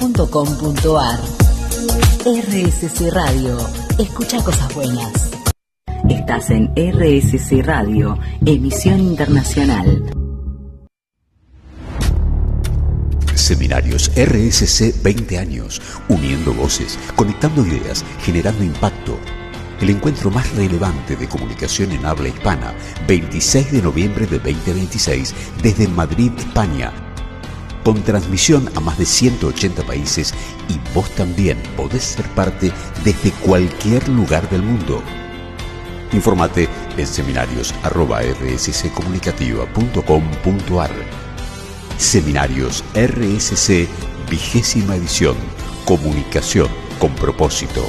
radio.com.ar. RSC Radio. Escucha cosas buenas. Estás en RSC Radio, emisión internacional. Seminarios RSC 20 años, uniendo voces, conectando ideas, generando impacto. El encuentro más relevante de comunicación en habla hispana, 26 de noviembre de 2026, desde Madrid, España. Con transmisión a más de 180 países y vos también podés ser parte desde cualquier lugar del mundo. Infórmate en seminarios@rsccomunicativa.com.ar. Seminarios RSC, 20ª edición. Comunicación con propósito.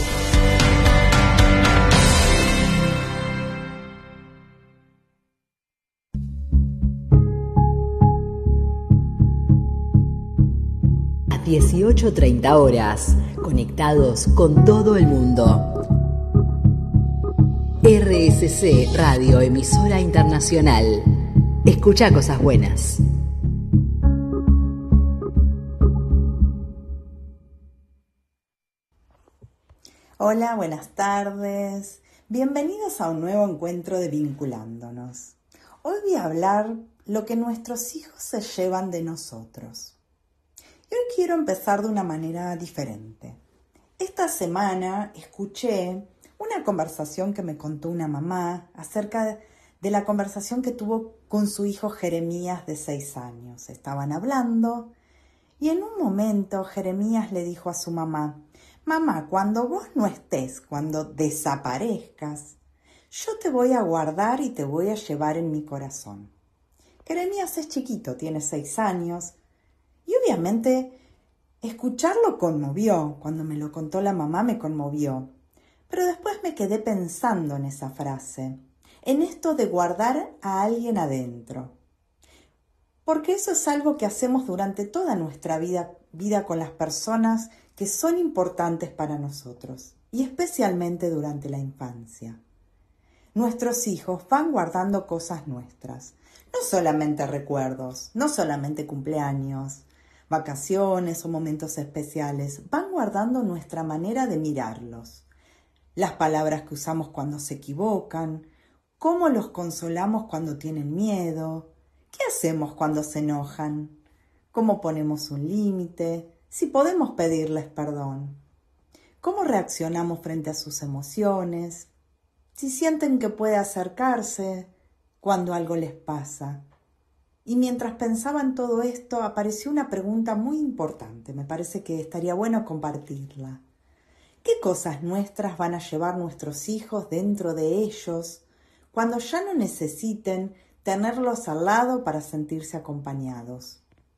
A 18:30 horas, conectados con todo el mundo. RSC Radio, emisora internacional. Escucha cosas buenas. Hola, buenas tardes. Bienvenidos a un nuevo encuentro de Vinculándonos. Hoy voy a hablar lo que nuestros hijos se llevan de nosotros. Y hoy quiero empezar de una manera diferente. Esta semana escuché una conversación que me contó una mamá acerca de la conversación que tuvo con su hijo Jeremías de 6 años. Estaban hablando y en un momento Jeremías le dijo a su mamá: «Mamá, cuando vos no estés, cuando desaparezcas, yo te voy a guardar y te voy a llevar en mi corazón». Jeremías es chiquito, tiene 6 años, y obviamente escucharlo conmovió. Cuando me lo contó la mamá me conmovió. Pero después me quedé pensando en esa frase, en esto de guardar a alguien adentro. Porque eso es algo que hacemos durante toda nuestra vida con las personas que son importantes para nosotros, y especialmente durante la infancia. Nuestros hijos van guardando cosas nuestras, no solamente recuerdos, no solamente cumpleaños, vacaciones o momentos especiales, van guardando nuestra manera de mirarlos, las palabras que usamos cuando se equivocan, cómo los consolamos cuando tienen miedo, qué hacemos cuando se enojan, cómo ponemos un límite, si podemos pedirles perdón, cómo reaccionamos frente a sus emociones, si sienten que puede acercarse cuando algo les pasa. Y mientras pensaba en todo esto, apareció una pregunta muy importante. Me parece que estaría bueno compartirla. ¿Qué cosas nuestras van a llevar nuestros hijos dentro de ellos cuando ya no necesiten tenerlos al lado para sentirse acompañados?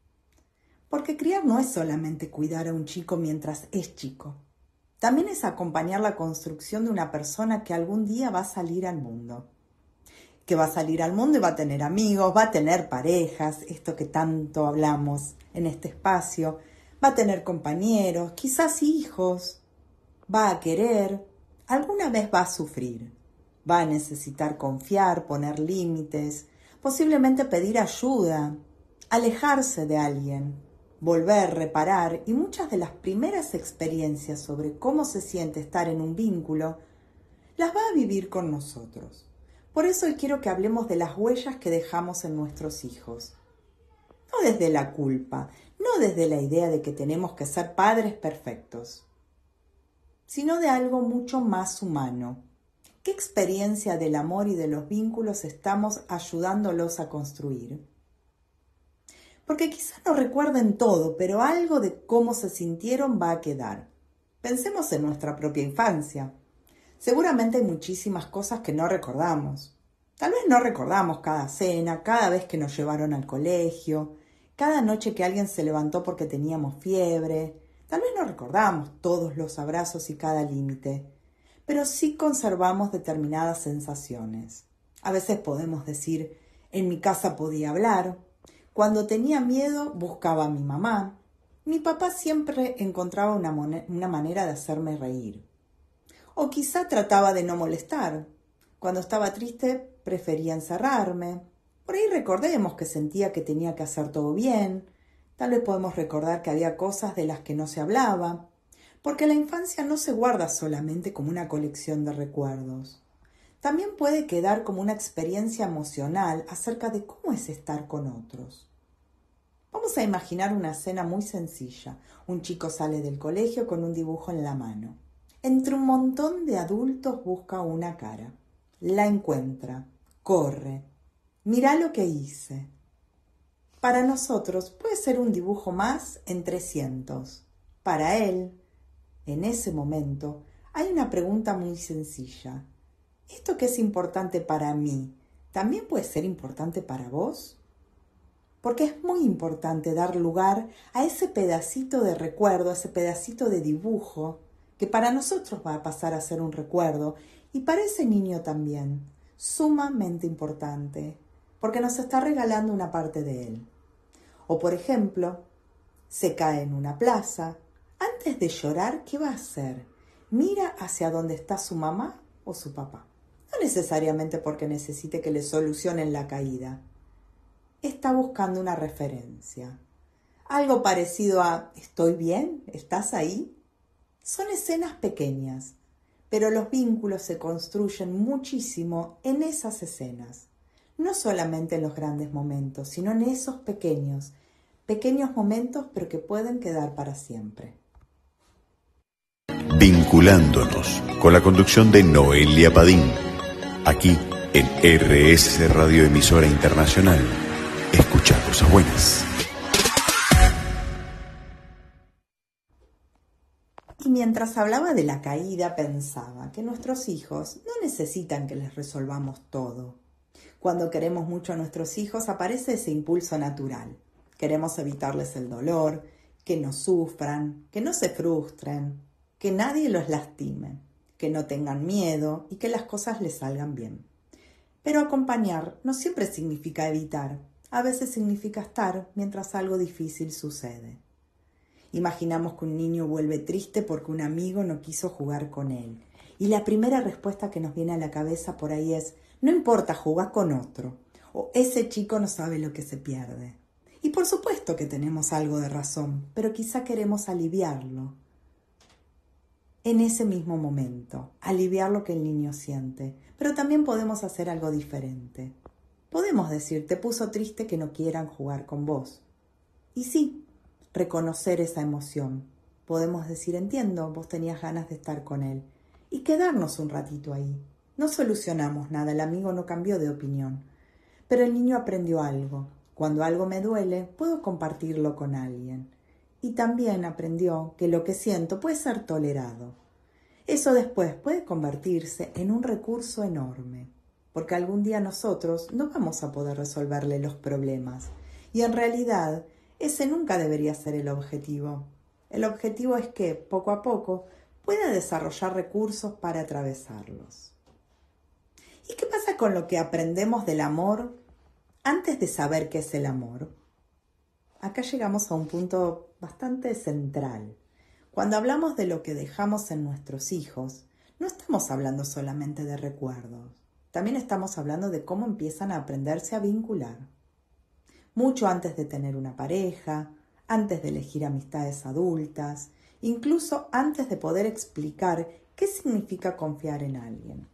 Porque criar no es solamente cuidar a un chico mientras es chico. También es acompañar la construcción de una persona que algún día va a salir al mundo. Que va a salir al mundo y va a tener amigos, va a tener parejas, esto que tanto hablamos en este espacio. Va a tener compañeros, quizás hijos. Va a querer, alguna vez va a sufrir. Va a necesitar confiar, poner límites, posiblemente pedir ayuda, alejarse de alguien, volver, reparar, y muchas de las primeras experiencias sobre cómo se siente estar en un vínculo las va a vivir con nosotros. Por eso hoy quiero que hablemos de las huellas que dejamos en nuestros hijos. No desde la culpa, no desde la idea de que tenemos que ser padres perfectos, sino de algo mucho más humano. ¿Qué experiencia del amor y de los vínculos estamos ayudándolos a construir? Porque quizás no recuerden todo, pero algo de cómo se sintieron va a quedar. Pensemos en nuestra propia infancia. Seguramente hay muchísimas cosas que no recordamos. Tal vez no recordamos cada cena, cada vez que nos llevaron al colegio, cada noche que alguien se levantó porque teníamos fiebre. Tal vez no recordamos todos los abrazos y cada límite, pero sí conservamos determinadas sensaciones. A veces podemos decir, en mi casa podía hablar. Cuando tenía miedo buscaba a mi mamá. Mi papá siempre encontraba una manera de hacerme reír. O quizá trataba de no molestar. Cuando estaba triste prefería encerrarme. Por ahí recordemos que sentía que tenía que hacer todo bien, Tal vez podemos recordar que había cosas de las que no se hablaba, porque la infancia no se guarda solamente como una colección de recuerdos. También puede quedar como una experiencia emocional acerca de cómo es estar con otros. Vamos a imaginar una escena muy sencilla. Un chico sale del colegio con un dibujo en la mano. Entre un montón de adultos busca una cara. La encuentra. Corre. Mirá lo que hice. Para nosotros puede ser un dibujo más entre cientos. Para él, en ese momento, hay una pregunta muy sencilla. ¿Esto que es importante para mí, también puede ser importante para vos? Porque es muy importante dar lugar a ese pedacito de recuerdo, a ese pedacito de dibujo, que para nosotros va a pasar a ser un recuerdo, y para ese niño también, sumamente importante, porque nos está regalando una parte de él. O por ejemplo, se cae en una plaza. Antes de llorar, ¿qué va a hacer? Mira hacia dónde está su mamá o su papá. No necesariamente porque necesite que le solucionen la caída. Está buscando una referencia. Algo parecido a ¿estoy bien? ¿Estás ahí? Son escenas pequeñas, pero los vínculos se construyen muchísimo en esas escenas. No solamente en los grandes momentos, sino en esos pequeños momentos, pero que pueden quedar para siempre. Vinculándonos, con la conducción de Noelia Padín, aquí en RSC Radio Emisora Internacional. Escucha cosas buenas. Y mientras hablaba de la caída, pensaba que nuestros hijos no necesitan que les resolvamos todo. Cuando queremos mucho a nuestros hijos aparece ese impulso natural. Queremos evitarles el dolor, que no sufran, que no se frustren, que nadie los lastime, que no tengan miedo y que las cosas les salgan bien. Pero acompañar no siempre significa evitar, a veces significa estar mientras algo difícil sucede. Imaginamos que un niño vuelve triste porque un amigo no quiso jugar con él. Y la primera respuesta que nos viene a la cabeza por ahí es: no importa, jugá con otro. O ese chico no sabe lo que se pierde. Y por supuesto que tenemos algo de razón, pero quizá queremos aliviarlo. En ese mismo momento, aliviar lo que el niño siente. Pero también podemos hacer algo diferente. Podemos decir: te puso triste que no quieran jugar con vos. Y sí, reconocer esa emoción. Podemos decir: entiendo, vos tenías ganas de estar con él. Y quedarnos un ratito ahí. No solucionamos nada, el amigo no cambió de opinión. Pero el niño aprendió algo. Cuando algo me duele, puedo compartirlo con alguien. Y también aprendió que lo que siento puede ser tolerado. Eso después puede convertirse en un recurso enorme. Porque algún día nosotros no vamos a poder resolverle los problemas. Y en realidad, ese nunca debería ser el objetivo. El objetivo es que, poco a poco, pueda desarrollar recursos para atravesarlos. ¿Y qué pasa con lo que aprendemos del amor antes de saber qué es el amor? Acá llegamos a un punto bastante central. Cuando hablamos de lo que dejamos en nuestros hijos, no estamos hablando solamente de recuerdos. También estamos hablando de cómo empiezan a aprenderse a vincular. Mucho antes de tener una pareja, antes de elegir amistades adultas, incluso antes de poder explicar qué significa confiar en alguien.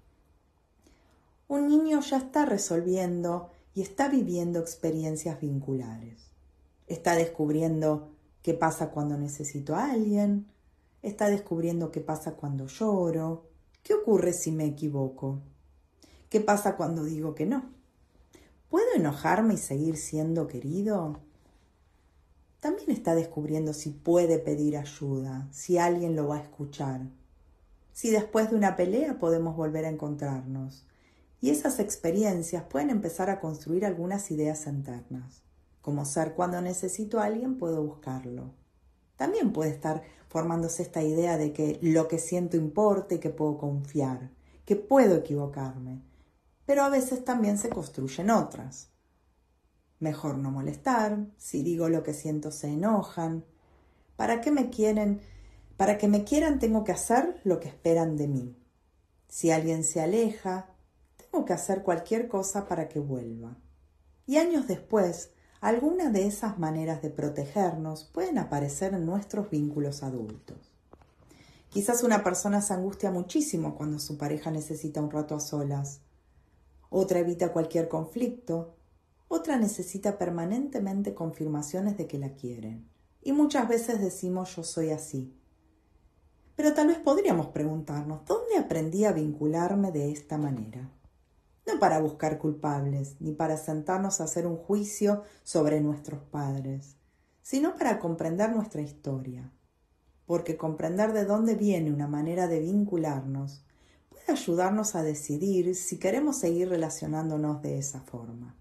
Un niño ya está resolviendo y está viviendo experiencias vinculares. Está descubriendo qué pasa cuando necesito a alguien, está descubriendo qué pasa cuando lloro, qué ocurre si me equivoco, qué pasa cuando digo que no. ¿Puedo enojarme y seguir siendo querido? También está descubriendo si puede pedir ayuda, si alguien lo va a escuchar, si después de una pelea podemos volver a encontrarnos. Y esas experiencias pueden empezar a construir algunas ideas internas, como ser: cuando necesito a alguien puedo buscarlo. También puede estar formándose esta idea de que lo que siento importa y que puedo confiar, que puedo equivocarme. Pero a veces también se construyen otras. Mejor no molestar, si digo lo que siento se enojan. ¿Para qué me quieren? Para que me quieran tengo que hacer lo que esperan de mí. Si alguien se aleja, tengo que hacer cualquier cosa para que vuelva. Y años después Algunas de esas maneras de protegernos pueden aparecer en nuestros vínculos adultos. Quizás una persona se angustia muchísimo cuando su pareja necesita un rato a solas. Otra evita cualquier conflicto. Otra necesita permanentemente confirmaciones de que la quieren. Y muchas veces decimos yo soy así. Pero tal vez podríamos preguntarnos, ¿dónde aprendí a vincularme de esta manera? No para buscar culpables, ni para sentarnos a hacer un juicio sobre nuestros padres, sino para comprender nuestra historia. Porque comprender de dónde viene una manera de vincularnos puede ayudarnos a decidir si queremos seguir relacionándonos de esa forma.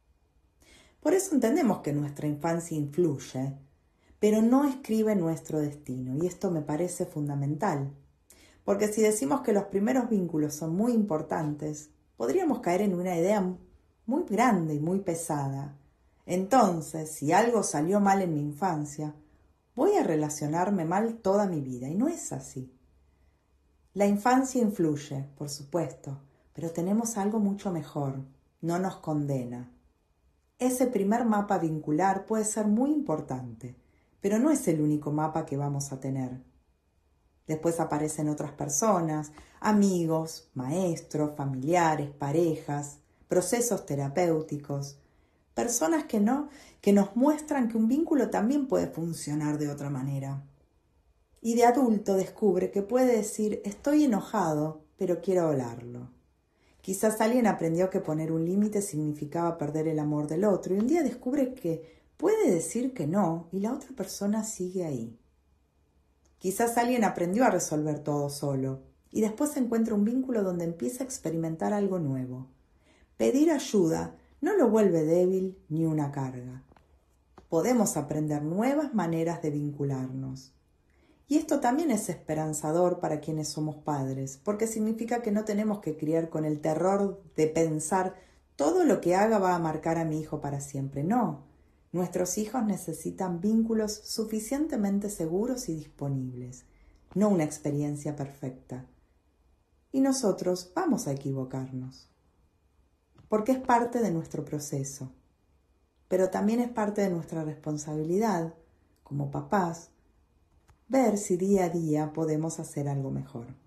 Por eso entendemos que nuestra infancia influye, pero no escribe nuestro destino, y esto me parece fundamental, porque si decimos que los primeros vínculos son muy importantes, podríamos caer en una idea muy grande y muy pesada. Entonces, si algo salió mal en mi infancia, voy a relacionarme mal toda mi vida, y no es así. La infancia influye, por supuesto, pero tenemos algo mucho mejor, no nos condena. Ese primer mapa vincular puede ser muy importante, pero no es el único mapa que vamos a tener. Después aparecen otras personas, amigos, maestros, familiares, parejas, procesos terapéuticos, personas que nos muestran que un vínculo también puede funcionar de otra manera. Y de adulto descubre que puede decir, estoy enojado, pero quiero hablarlo. Quizás alguien aprendió que poner un límite significaba perder el amor del otro y un día descubre que puede decir que no y la otra persona sigue ahí. Quizás alguien aprendió a resolver todo solo y después encuentra un vínculo donde empieza a experimentar algo nuevo. Pedir ayuda no lo vuelve débil ni una carga. Podemos aprender nuevas maneras de vincularnos. Y esto también es esperanzador para quienes somos padres, porque significa que no tenemos que criar con el terror de pensar todo lo que haga va a marcar a mi hijo para siempre. No, nuestros hijos necesitan vínculos suficientemente seguros y disponibles, no una experiencia perfecta. Y nosotros vamos a equivocarnos, porque es parte de nuestro proceso, pero también es parte de nuestra responsabilidad, como papás, ver si día a día podemos hacer algo mejor.